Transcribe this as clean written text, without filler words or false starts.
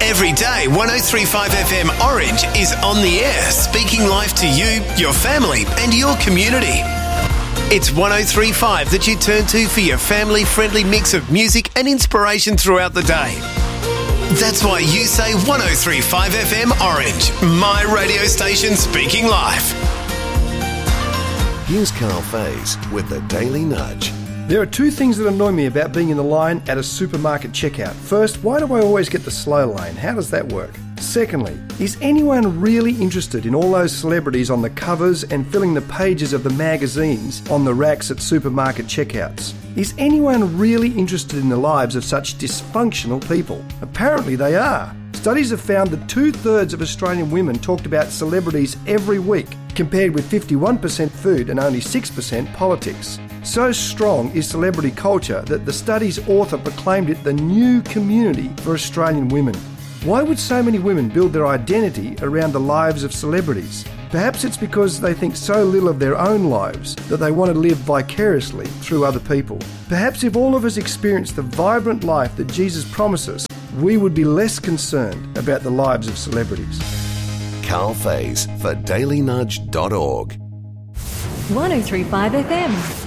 Every day, 103.5 FM Orange is on the air, speaking life to you, your family and your community. It's 103.5 that you turn to for your family-friendly mix of music and inspiration throughout the day. That's why you say 103.5 FM Orange, my radio station speaking life. Here's Carl Faze with the Daily Nudge. There are two things that annoy me about being in the line at a supermarket checkout. First, why do I always get the slow lane? How does that work? Secondly, is anyone really interested in all those celebrities on the covers and filling the pages of the magazines on the racks at supermarket checkouts? Is anyone really interested in the lives of such dysfunctional people? Apparently they are. Studies have found that 2/3 of Australian women talked about celebrities every week, compared with 51% food and only 6% politics. So strong is celebrity culture that the study's author proclaimed it the new community for Australian women. Why would so many women build their identity around the lives of celebrities? Perhaps it's because they think so little of their own lives that they want to live vicariously through other people. Perhaps if all of us experienced the vibrant life that Jesus promises, we would be less concerned about the lives of celebrities. Carl Faze for dailynudge.org. 103.5 FM.